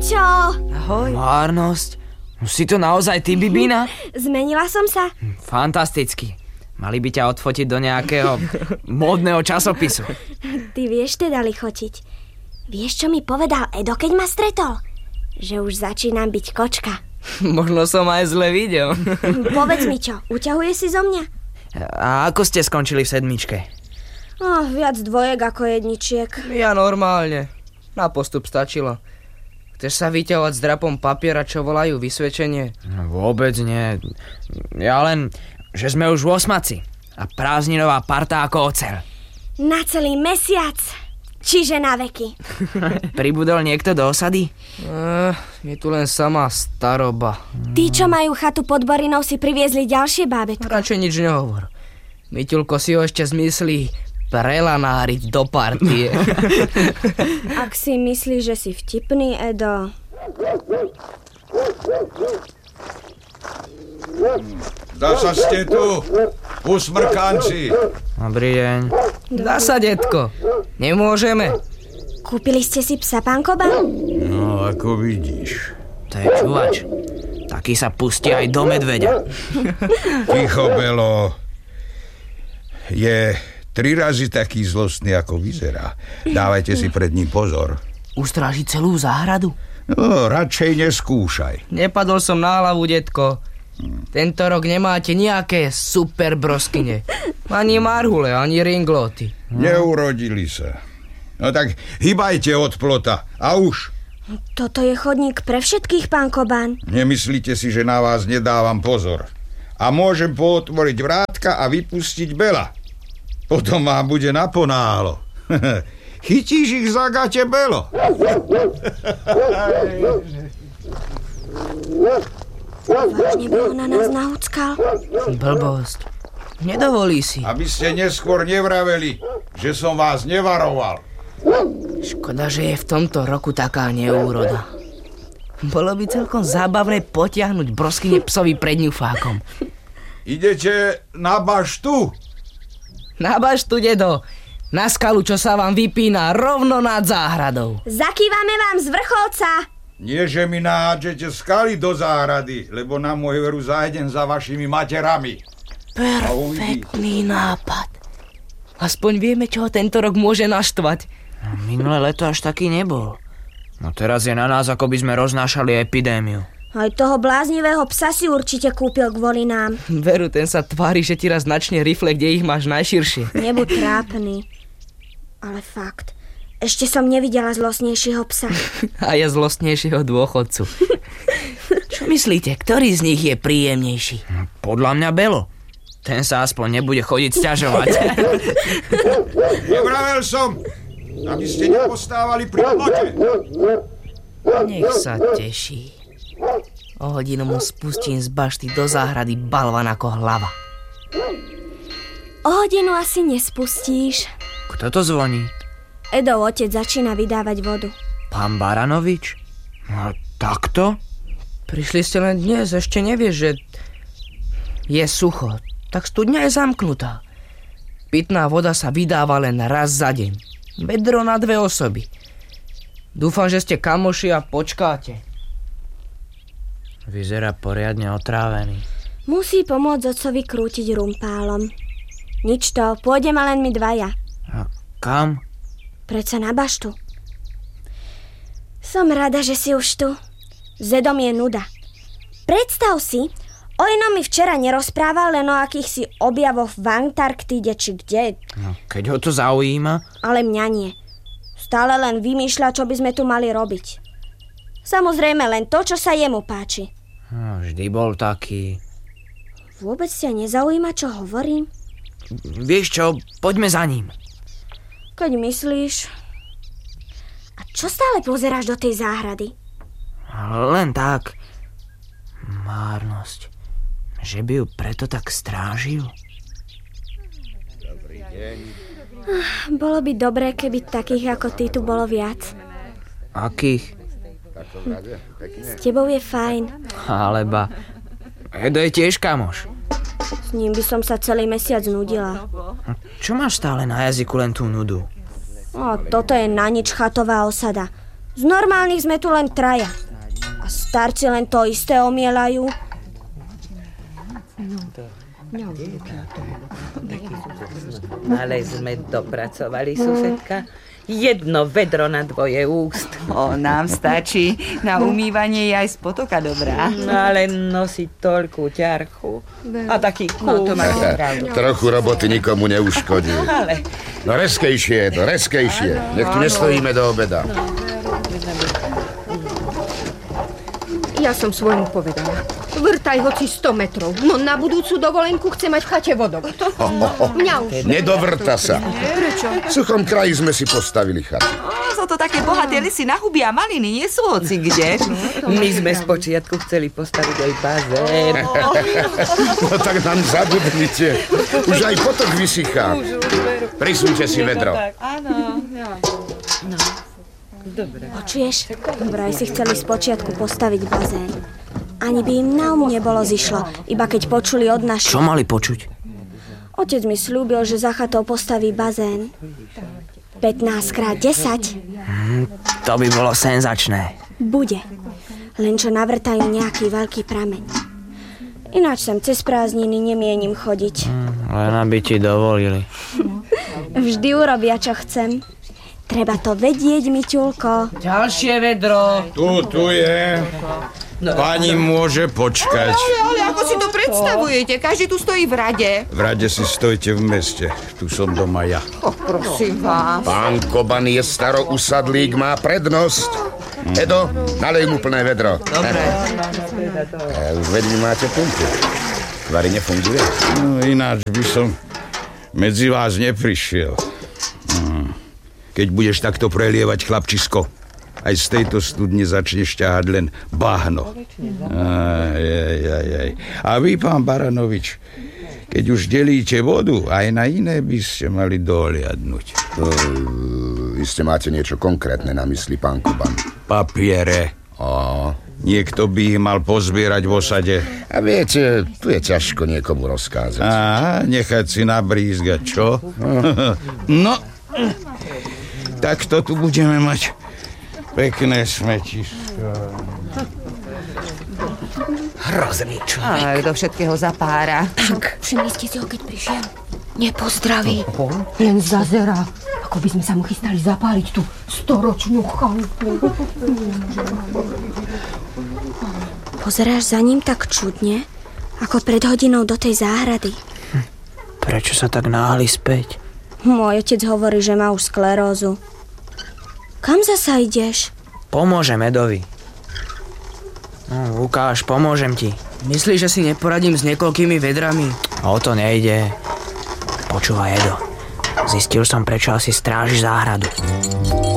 Miťo! Ahoj. Márnosť. Si to naozaj ty, Bibina? Zmenila som sa? Fantasticky. Mali by ťa odfotiť do nejakého módneho časopisu. Ty vieš teda lichotiť. Vieš, čo mi povedal Edo, keď ma stretol? Že už začínam byť kočka. Možno som aj zle videl. Povedz mi čo, uťahuje si zo mňa? A ako ste skončili v 7? Viac dvojek ako jedničiek. Ja normálne. Na postup stačilo. Chceš sa vyťahovať s drapom papiera, čo volajú vysvedčenie? Vôbec nie. Ja len, že sme už v 8 a prázdninová parta ako oceľ. Na celý mesiac. Čiže na veky. Pribudol niekto do osady? Je tu len sama staroba. Tí, čo majú chatu pod Borinou, si priviezli ďalšie bábätko. Radšej nič nehovor. Miťulko si ho ešte zmyslí prelanáriť do partie. Ak si myslíš, že si vtipný, Edo. Zasa ste tu, usmrkánci. Dobrý deň. Dá sa, detko. Nemôžeme. Kúpili ste si psa, pán Koban? No, ako vidíš. To je čuvač. Taký sa pustí aj do medveďa. Ticho, Belo. Je 3 razy taký zlostný, ako vyzerá. Dávajte si pred ním pozor. Ustráži celú záhradu? No, radšej neskúšaj. Nepadol som na hlavu, detko. Tento rok nemáte nejaké super broskyne. Ani marhule, ani ringloty. Neurodili sa. No tak hýbajte od plota. A už. Toto je chodník pre všetkých, pán Koban. Nemyslíte si, že na vás nedávam pozor. A môžem pootvoriť vrátka a vypustiť Bela. Potom vám bude naponálo. Chytíš ich za gate, Belo? Vážne bolo na nás nahúckal? Blbosť. Nedovolí si. Aby ste neskôr nevraveli, že som vás nevaroval. Škoda, že je v tomto roku taká neúroda. Bolo by celkom zábavné potiahnuť broskyne psovi pred ňufákom. Idete na baštu? Na baštu, dedo. Na skalu, čo sa vám vypína rovno nad záhradou. Zakývame vám z vrcholca. Nie, že mi nahádžete skaly do záhrady, lebo na môj veru zájdem za vašimi materami. Perfektný nápad. Aspoň vieme, čo ho tento rok môže naštvať. Minulé leto až taký nebol. No teraz je na nás, ako by sme roznášali epidémiu. Aj toho bláznivého psa si určite kúpil kvôli nám. Veru, ten sa tvári, že ti raz načne rifle, kde ich máš najširšie. Nebuď trápny. Ale fakt, ešte som nevidela zlostnejšieho psa. A ja zlostnejšieho dôchodcu. Čo myslíte, ktorý z nich je príjemnejší? Podľa mňa Belo. Ten sa aspoň nebude chodiť sťažovať. Nevravel som, aby ste nepostávali pri plote. Nech sa teší. O hodinu mu spustím z bašty do záhrady balvan ako hlava. O hodinu asi nespustíš. Kto to zvoní? Edov otec začína vydávať vodu. Pán Baranovič? No takto? Prišli ste len dnes, ešte nevieš, že je sucho. Tak studňa je zamknutá. Pitná voda sa vydáva len raz za deň. Vedro na 2 osoby. Dúfam, že ste kamoši a počkáte. Vyzerá poriadne otrávený. Musí pomôcť otcovi krútiť rumpálom. Nič to, pôjdeme len my 2. A kam? Predsa na baštu. Som rada, že si už tu. Zedom je nuda. Predstav si, Ojno mi včera nerozprával len o akýchsi objavoch v Antarktíde či kde. No, keď ho to zaujíma. Ale mňa nie. Stále len vymýšľa, čo by sme tu mali robiť. Samozrejme len to, čo sa jemu páči. No, vždy bol taký. Vôbec ťa nezaujíma, čo hovorím? Vieš čo, poďme za ním. Keď myslíš. A čo stále pozeráš do tej záhrady? Len tak. Márnosť. Že by ju preto tak strážil? Dobrý deň. Bolo by dobré, keby takých ako ty tu bolo viac. Akých? S tebou je fajn. Alebo Edo je tiež kamoš. S ním by som sa celý mesiac nudila. Čo máš stále na jazyku len tú nudu? Toto je na nič chatová osada. Z normálnych sme tu len traja. A starci len to isté omielajú. Ale sme dopracovali, susedka. 1 vedro na 2 úst. Nám stačí. Na umývanie je aj z potoka dobrá. Ale nosiť toľkú ťarchu. A taký kúš. No to máte pravdu. Trochu roboty nikomu neuškodí. Ale No reskejšie je to, reskejšie. Nech tu nestojíme do obeda. Ja som svojmu povedala. Vrtaj hoci 100 metrov. No na budúcu dovolenku chce mať v chate vodok. Mňa už. Nedovrta sa. Prečo? V suchom kraji sme si postavili chatu. Sú to také bohaté lisy na huby a maliny, nie sú hoci kde. my sme spočiatku chceli postaviť aj bazén. No tak nám zabudnite. Už aj potok vysychá. Prisuňte si vedro. Áno. Počuješ? Vraj si chceli spočiatku postaviť bazén. Ani by im na nebolo zišlo, iba keď počuli od našich. Čo mali počuť? Otec mi slúbil, že za chatou postaví bazén. 15x10. To by bolo senzačné. Bude. Len čo navrtajú nejaký veľký prameň. Ináč sem cez prázdniny nemienim chodiť. Len aby ti dovolili. Vždy urobia, čo chcem. Treba to vedieť, Miťulko. Ďalšie vedro. Tu je. Pani môže počkať. Ale ako si to predstavujete? Každý tu stojí v rade. V rade si stojte v meste. Tu som doma ja. Prosím vás. Pán Koban je starousadlík, má prednosť. Edo, nalej mu plné vedro. Dobre. Už vedím, máte pumpu. Tvary nefunguje. No, ináč by som medzi vás neprišiel. Keď budeš takto prelievať, chlapčisko, aj z tejto studne začneš ťahať len bahno. A vy, pán Baranovič, keď už delíte vodu, aj na iné by ste mali dohliadnuť. Iste máte niečo konkrétne na mysli, pán Koban. Papiere. Niekto by ich mal pozbierať v osade. A viete, tu je ťažko niekomu rozkázať. Nechať si nabrízgať, čo? No, tak to tu budeme mať pekné smetisko. Hrozný človek. Ale do všetkého zapára. Všimli ste si ho, keď prišiel? Nepozdraví. Len zazerá. Ako by sme sa mu chystali zapáliť tú 100-ročnú chalupu. Pozeráš za ním tak čudne, ako pred hodinou do tej záhrady. Prečo sa tak náhli späť? Môj otec hovorí, že má už sklerózu. Kam zasa ideš? Pomôžem Edovi. No, Lukáš, pomôžem ti. Myslíš, že si neporadím s niekoľkými vedrami? O to nejde. Počúvaj, Edo. Zistil som, prečo asi strážiš záhradu.